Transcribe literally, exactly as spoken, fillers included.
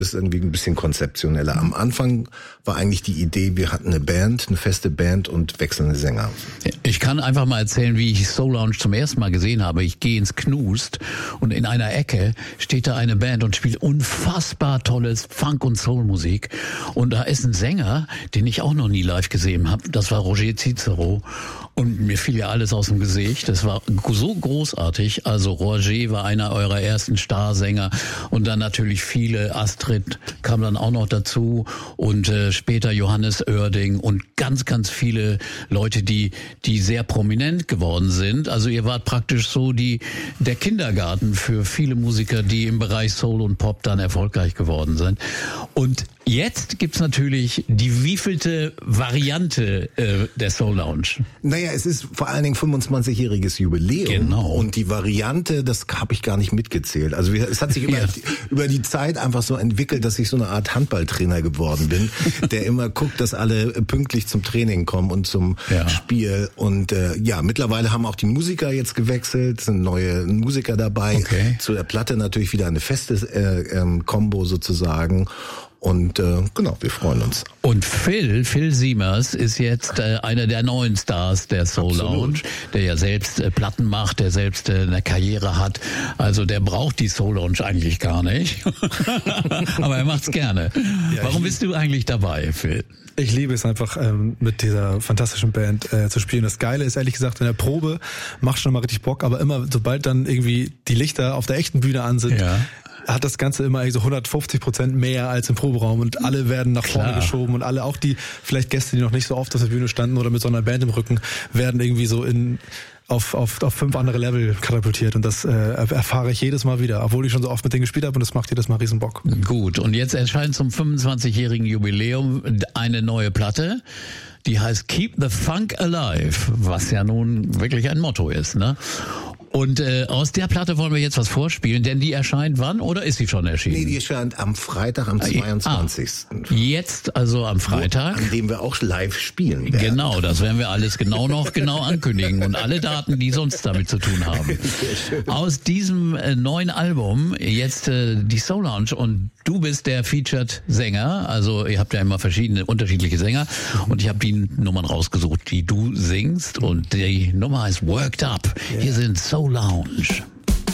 ist irgendwie ein bisschen konzeptioneller. Am Anfang war eigentlich die Idee, wir hatten eine Band, eine feste Band und wechselnde Sänger. Ich kann einfach mal erzählen, wie ich Soul Lounge zum ersten Mal gesehen habe. Ich gehe ins Knust und in einer Ecke steht da eine Band und spielt unfassbar tolles Funk- und Soul-Musik. Und da ist ein Sänger, den ich auch noch nie live gesehen habe. Das war Roger Cicero. Und mir fiel ja alles aus dem Gesicht. Das war so großartig. Also Roger war einer eurer ersten Starsänger und dann natürlich viele. Astrid kam dann auch noch dazu und äh, später Johannes Oerding und ganz, ganz viele Leute, die die sehr prominent geworden sind. Also ihr wart praktisch so die der Kindergarten für viele Musiker, die im Bereich Soul und Pop dann erfolgreich geworden sind. Und jetzt gibt's natürlich die wievielte Variante äh, der Soul Lounge? Naja, es ist vor allen Dingen fünfundzwanzigjähriges Jubiläum. Genau. Und die Variante, das habe ich gar nicht mitgezählt. Also es hat sich über, ja. über die Zeit einfach so entwickelt, dass ich so eine Art Handballtrainer geworden bin, der immer guckt, dass alle pünktlich zum Training kommen und zum ja. Spiel. Und äh, ja, mittlerweile haben auch die Musiker jetzt gewechselt, sind neue Musiker dabei. Okay. Zu der Platte natürlich wieder eine feste äh, ähm, Combo sozusagen. Und äh, genau, wir freuen uns. Und Phil, Phil Siemers ist jetzt äh, einer der neuen Stars der Soul Lounge, der ja selbst äh, Platten macht, der selbst äh, eine Karriere hat. Also der braucht die Soul Lounge eigentlich gar nicht. Aber er macht's gerne. Ja, Warum bist du eigentlich dabei, Phil? Ich liebe es einfach, ähm, mit dieser fantastischen Band äh, zu spielen. Das Geile ist, ehrlich gesagt, in der Probe macht schon mal richtig Bock, aber immer, sobald dann irgendwie die Lichter auf der echten Bühne an sind, ja. hat das Ganze immer so hundertfünfzig Prozent mehr als im Proberaum und alle werden nach vorne Klar. geschoben und alle, auch die vielleicht Gäste, die noch nicht so oft auf der Bühne standen oder mit so einer Band im Rücken, werden irgendwie so in auf auf auf fünf andere Level katapultiert und das äh, erfahre ich jedes Mal wieder, obwohl ich schon so oft mit denen gespielt habe und das macht jedes Mal riesen Bock. Gut, und jetzt erscheint zum fünfundzwanzigjährigen Jubiläum eine neue Platte, die heißt Keep the Funk Alive, was ja nun wirklich ein Motto ist, ne? Und äh, aus der Platte wollen wir jetzt was vorspielen, denn die erscheint wann oder ist sie schon erschienen? Nee, die erscheint am Freitag, am zweiundzwanzigsten Ah, jetzt also am Freitag. Wo, an dem wir auch live spielen werden. Genau, das werden wir alles genau noch genau ankündigen und alle Daten, die sonst damit zu tun haben. Aus diesem äh, neuen Album jetzt äh, die Soul Lounge und du bist der Featured Sänger, also ihr habt ja immer verschiedene unterschiedliche Sänger und ich habe die Nummern rausgesucht, die du singst und die Nummer heißt Worked Up. Hier sind Soul Lounge.